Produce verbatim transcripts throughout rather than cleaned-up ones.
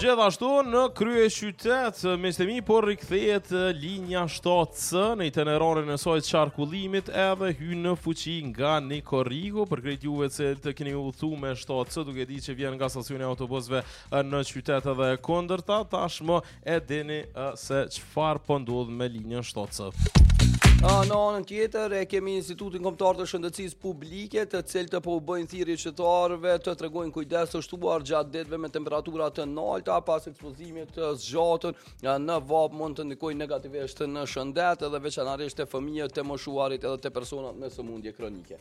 Gjithashtu në krye qytet, miqtemi, por rikthehet linja shtatë C në itineraren e saj të qarkullimit edhe hyn në fuqi nga Niko Rigo. Për krejt juve që të keni udhëtuar me shtatë C, duke ditë që vjen nga stacioni i autobusëve në qytet edhe e kundërta, tashmë e dini se çfarë po ndodh me linjën shtatë C. Në anën tjetër e kemi Institutin Kombëtar të Shëndetësisë Publike, të cilët po u bëjnë thirrje qytetarëve të tregojnë kujdes të shtuar gjatë ditëve me temperatura të larta pas ekspozimit të zgjatën në vap mund të ndikojë negativisht në shëndet edhe veçanërisht te fëmijët, te moshuarit edhe te personat me sëmundje kronike.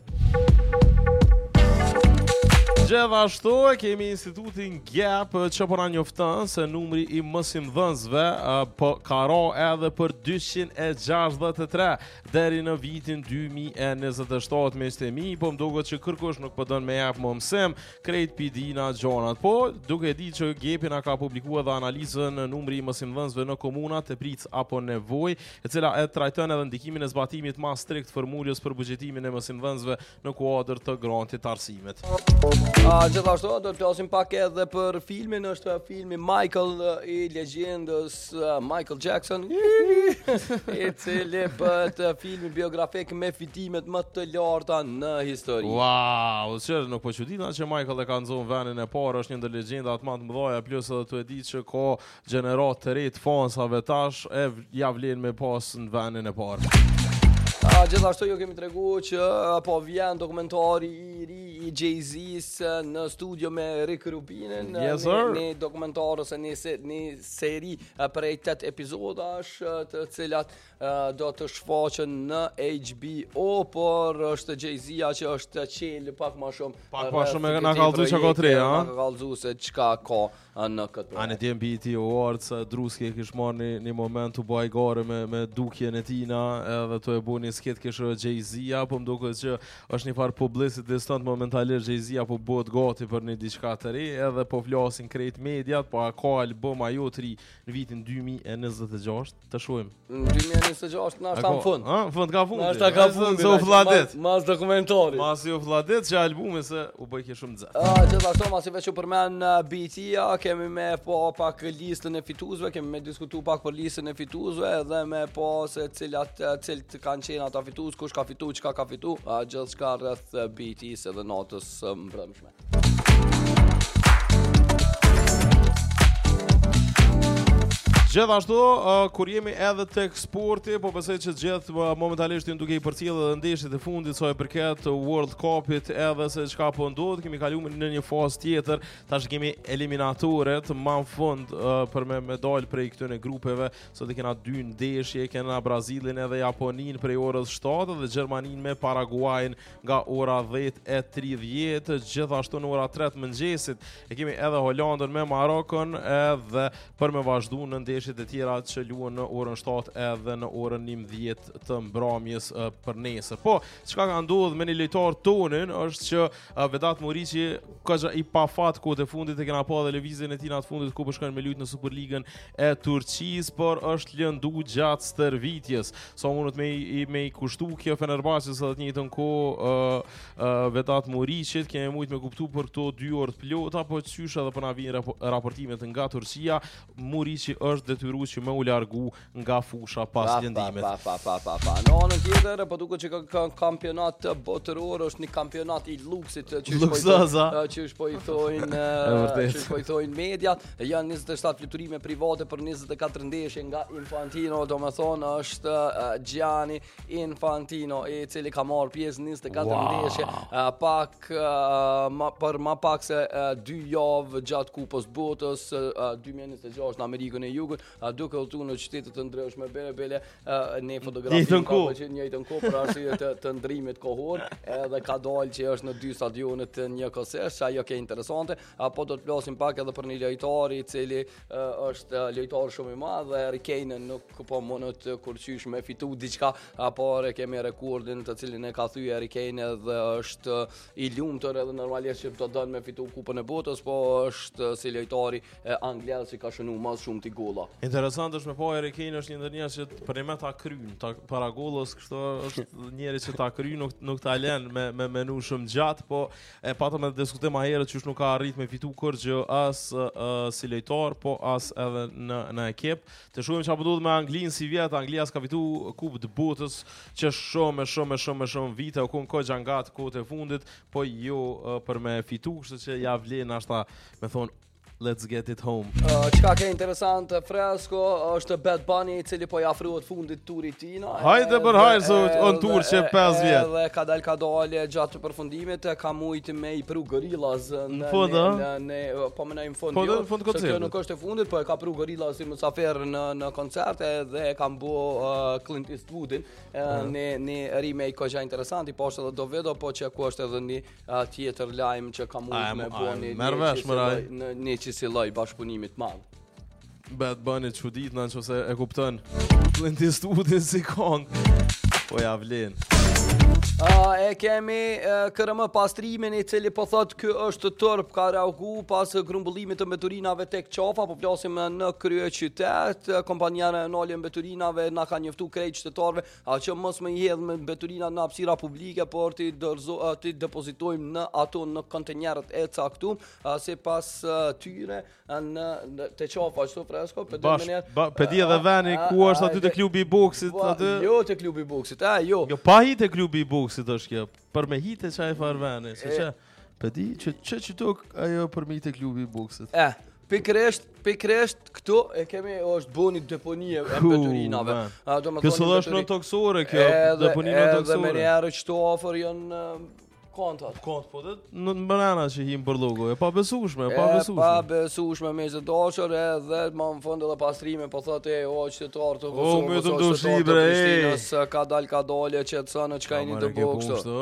Gjithashtu e kemi Institutin Gap që po na njofton se numri i mësimdhënësve po ka ra edhe për dyqind e gjashtëdhjetë e tre deri në vitin dy mijë e njëzet e shtatë me shtemi, po më duket që kërkush nuk po don me jap më mësim, krejt pidina gjonat. Po, duke di që Gepi na ka publikuar dhe analizën në numri i mësimdhënësve në komunat e pric apo nevojë, e cila e trajton edhe ndikimin e zbatimit më strikt formulës për buxhetimin e mësimdhënësve në kuadër të grantit të arsimit. Uh, gjithashtu do të flasim pak edhe për filmin, është filmi Michael i legjendës uh, Michael Jackson, i cili bëhet filmi biografik me fitimet më të larta në histori. Wow, çfarë nuk po çuditë që Michael e ka nxjerrë vendin e parë, është një ndër legjendat më të mëdha, plus edhe tu e di që ka gjenerat të ri të fansave tash, e ja vlen me pas në vendin e parë. Uh, gjithashtu ju kemi tregu që uh, po vjen dokumentari i ri i Jay-Z's në studio me Rick Rubinin, yes, një, një dokumentar ose një, një seri uh, prej tetë epizodash uh, të cilat uh, do të shfaqen në H B O, por është Jay-Z-a që është qelë pak më shumë. Pak më shumë e na kallëzu që ka tre, ha? Ka kallëzu se çka ka në këtë. A në D M B T Awards, Druski e kish marrë një, një moment të baj gare me, me dukjen e tina, edhe të e bu një sket kishë Jay-Z-a, po më duket që është një farë publicity stunt momentalisht Jay-Z-a po bëhet gati për një diçka të re, edhe po flasin krejt mediat, po a ka album ajo të ri në vitin dy mijë e njëzet e gjashtë, të shohim. dy mijë e njëzet e gjashtë na është në fund. Ha, fund ka fundi. Na është ka fundi. Se u flladet. Mas dokumentari. Mas u flladet që albumi se u bë ke shumë nxehtë. Ah, gjithashtu masi veç u përmend B T-a, kemi me po pak listën e fituesve, kemi me diskutu pak për listën e fituesve edhe me po se cilat cilët kanë qenë ata fitues, kush ka fitu, çka ka fitu, gjithçka rreth B T-s edhe natës së mbrëmshme. Gjithashtu, uh, kur jemi edhe tek sporti, po besoj që gjithë uh, momentalisht janë duke i përcjellë edhe ndeshjet e fundit sa i përket World Cup-it edhe se çka po ndodh, kemi kaluar në një fazë tjetër, tash kemi eliminatorët më në fund uh, për me medalë prej këtyre grupeve, sot e kena dy ndeshje, kena Brazilin edhe Japoninë prej orës shtatë dhe Gjermaninë me Paraguayin nga ora dhjetë e tridhjetë, gjithashtu në ora tre të mëngjesit e kemi edhe Holandën me Marokon edhe për me vazhdu në ndeshje e tjera që luan në orën shtatë edhe në orën njëmbëdhjetë të mbrëmjes uh, për nesër. Po, çka ka ndodhur me një lojtar tonin është që uh, Vedat Muriqi ka i pafat kohët e fundit, e kena pa edhe lëvizjen e tij në fundit ku po shkon me lujt në Superligën e Turqisë, por është lëndu gjatë stërvitjes. Sa mundet me i me i kushtu kjo Fenerbahçes edhe të njëjtën kohë uh, uh, Vedat Muriqit, kemi mujt me kuptu për këto dy orë të plota, po çysh edhe po na vijnë rap raportimet nga Turqia, Muriqi është detyruar që më u largu nga fusha pas lëndimit. Pa, pa, pa, pa, pa. Në anën tjetër, po duket që ka, ka kampionat botëror, është një kampionat i luksit që që po i thojnë që po i thojnë mediat, janë njëzet e shtatë fluturime private për njëzet e katër ndeshje nga Infantino, domethënë është uh, Gianni Infantino, i cili ka marrë pjesë njëzet e katër wow. ndeshje, uh, pak uh, ma, për më pak se uh, dy javë gjatë Kupës Botës uh, dy mijë e njëzet e gjashtë në Amerikën e Jugut, uh, duke udhëtuar në qytete të ndryshme, bele bele uh, në fotografi ka që njëjtën kohë për arsye të, të ndrimit kohor, edhe ka dalë që është në dy stadione të njëkohësisht, ajo që interesante, apo do të flasim pak edhe për një lojtar i cili uh, është lojtar shumë i madh, Harry Kane nuk po mund të kurqysh me fitu diçka, apo kemi rekordin të cilin e ka thyer Harry Kane dhe është i lumtur edhe normalisht që do të don me fitu Kupën e Botës, po është si lojtari anglez që ka shënuar më shumë ti golla. Interesant është me pa Harry Kane është një ndër njerëz që për me ta kryn, ta para gollës, kështu është njëri që ta kryn nuk nuk ta lën me me menu shumë gjatë, po e patëm edhe diskutim më herët që nuk ka arrit me fitu kurrë as uh, si lojtar, po as edhe në në ekip. Të shohim çfarë do të me Anglinë si vjet, Anglia ska fitu Kupë të Botës që shumë shumë shumë shumë vite u kon kohë ngat kohët e fundit, po jo uh, për me fitu, kështu që ja vlen ashta me thon let's get it home. Uh, Çka ke interesant fresko është Bad Bunny i cili po i afrohet fundit turit tina. Hajde për hajde so on tur që pesë vjet. Edhe ka dal ka dalë gjatë përfundimit ka mujt me i pru Gorillaz në në në po më në fund. Po në fund koncertit. Kjo nuk është e fundit, po e ka pru Gorillaz si mysafir në në koncert edhe e kanë bu uh, Clint Eastwoodin uh, në në remake koja interesant i poshtë edhe do vedo po që ku është edhe një uh, tjetër lajm që ka mujt me bëni në në si lloj bashkëpunimit madh. Bad Bunny çudit në nëse e kupton. Clint Eastwood si kong. Po ja vlen. Uh, e kemi uh, K R M pastrimin i cili po thot ky është turp ka reagu pas grumbullimit të mbeturinave tek qafa, po flasim në krye qytet, kompania Nolje mbeturinave na ka njoftu krejt qytetarëve a që mos më i hedh me mbeturina në hapësira publike, por ti dorzo uh, ti depozitojmë në ato në kontenjerët e caktuar, uh, sipas uh, tyre në, në te qafa ashtu fresko, pe mënyrë. Pe di edhe vani ku është aty te klubi i boksit aty. Jo te klubi i boksit, a jo. Jo pa hi te klubi i boksit është kjo. Për me hite çaj farvani, se ç'a pe di që ç'e çto ajo për me hite klubi i boksit. E, pikërisht, pikërisht këtu e kemi është buni deponie e mbeturinave. A do të thonë është non toksore kjo, deponie non toksore. Edhe me njerë çto ofër janë kontat. Kont po det në banana që him për logo, e pa besueshme, e pa besueshme. E pa besueshme me të dashur edhe më në fund edhe pastrime po thotë o qytetar të Kosovës. O më të doshi bre. Nëse ka dal ka dalë që të sonë çka jeni të bokshtë.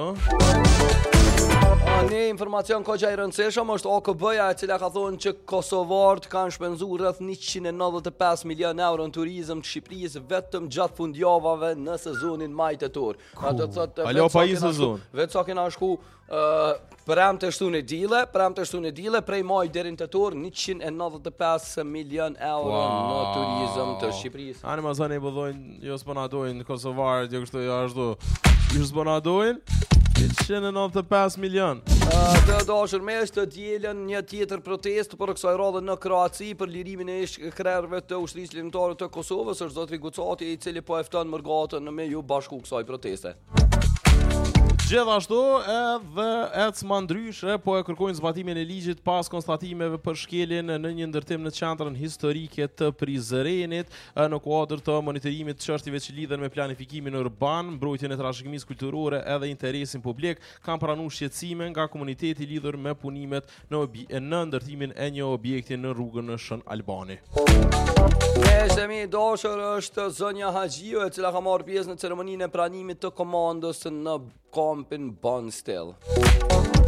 Një informacion kohë i rëndësishëm është O K B-ja e cila ka thonë që kosovarët kanë shpenzuar rreth njëqind e nëntëdhjetë e pesë milion euro në turizëm të Shqipërisë vetëm gjatë fundjavave në sezonin maj-tetor. Ato thotë alo pa i sezon. Vetë sa kena shku Uh, Pram të shtu në dile, pram të shtu në dile, prej maj deri në tetor, njëqind e nëntëdhjetë e pesë milion euro wow. Në turizëm të Shqipërisë. Ani ma zani bëdojnë, jo s'ponadojnë kosovarët, jo kështu, jo ashtu, jo s'ponadojnë, njëqind e nëntëdhjetë e pesë milion. Uh, të dashur me është të djelen një tjetër protest për kësaj radhe në Kroaci për lirimin e krerëve të ushtrisë lirimtare të Kosovës, është zotri Gucati i cili po e fton mërgatën me ju bashku kësaj proteste. Gjithashtu edhe ecma ndryshe po e kërkojnë zbatimin e ligjit pas konstatimeve për shkeljen në një ndërtim në qendrën historike të Prizrenit në kuadër të monitorimit të çështjeve që lidhen me planifikimin urban, mbrojtjen e trashëgimisë kulturore edhe interesin publik, kanë pranuar shqetësime nga komuniteti lidhur me punimet në në ndërtimin e një objekti në rrugën në Shën Albani. Nesemi dashur është zonja Haxhiu e cila ka marrë pjesë në ceremoninë e pranimit të komandës në kampin Bonstel.